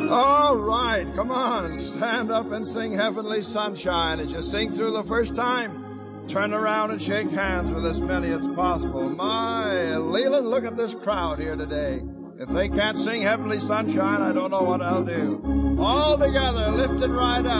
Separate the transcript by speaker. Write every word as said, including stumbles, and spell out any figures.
Speaker 1: All right, come on, stand up and sing Heavenly Sunshine. As you sing through the first time, turn around and shake hands with as many as possible. My, Leland, look at this crowd here today. If they can't sing Heavenly Sunshine, I don't know what I'll do. All together, lift it right up.